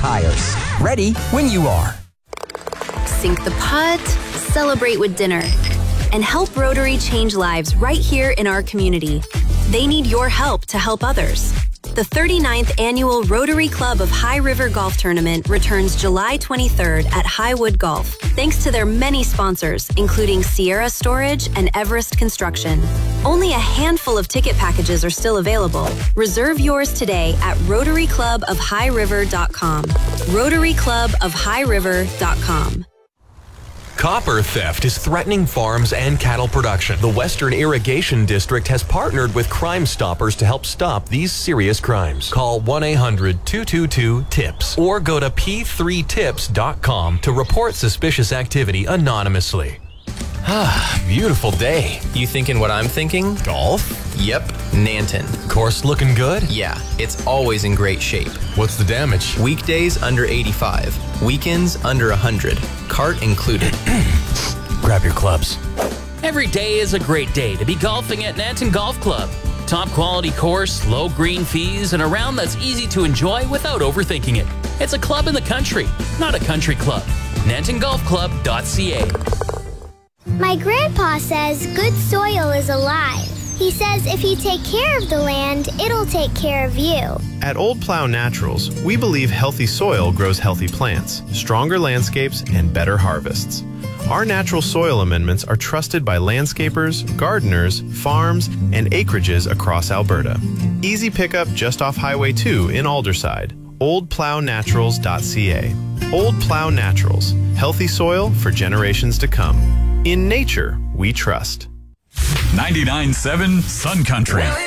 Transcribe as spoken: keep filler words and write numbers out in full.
Tires. Ready when you are. Sink the putt, celebrate with dinner, and help Rotary change lives right here in our community. They need your help to help others. The thirty-ninth Annual Rotary Club of High River Golf Tournament returns July twenty-third at Highwood Golf, thanks to their many sponsors, including Sierra Storage and Everest Construction. Only a handful of ticket packages are still available. Reserve yours today at rotary club of high river dot com. rotary club of high river dot com. Copper theft is threatening farms and cattle production. The Western Irrigation District has partnered with Crime Stoppers to help stop these serious crimes. Call one eight hundred two two two TIPS or go to p three tips dot com to report suspicious activity anonymously. Ah, beautiful day. You thinking what I'm thinking? Golf? Yep, Nanton. Course looking good? Yeah, it's always in great shape. What's the damage? Weekdays under eighty-five, weekends under one hundred, cart included. Grab your clubs. Every day is a great day to be golfing at Nanton Golf Club. Top quality course, low green fees, and a round that's easy to enjoy without overthinking it. It's a club in the country, not a country club. nanton golf club dot c a. My grandpa says good soil is alive. He says if you take care of the land, it'll take care of you. At Old Plow Naturals, we believe healthy soil grows healthy plants, stronger landscapes, and better harvests. Our natural soil amendments are trusted by landscapers, gardeners, farms, and acreages across Alberta. Easy pickup just off Highway two in Alderside. old plow naturals dot c a. Old Plow Naturals. Healthy soil for generations to come. In nature, we trust. ninety-nine point seven Sun Country.